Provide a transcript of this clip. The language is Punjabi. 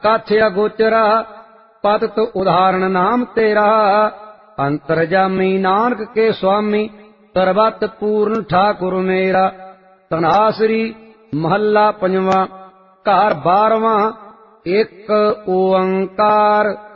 ਕਾਥਿਆ ਗੋਚਰਾ ਪਤਿਤ ਉਦਾਹਰਣ ਨਾਮ ਤੇਰਾ। ਅੰਤਰਜਾਮੀ ਨਾਨਕ ਕੇ ਸੁਆਮੀ ਸਰਬਤ ਪੂਰਨ ਠਾਕੁਰ ਮੇਰਾ। ਤਨਾਸਰੀ ਮਹੱਲਾ ਪੰਜਵਾਂ। ਘਰ 12ਵਾਂ। ਇੱਕ ਓੰਕਾਰ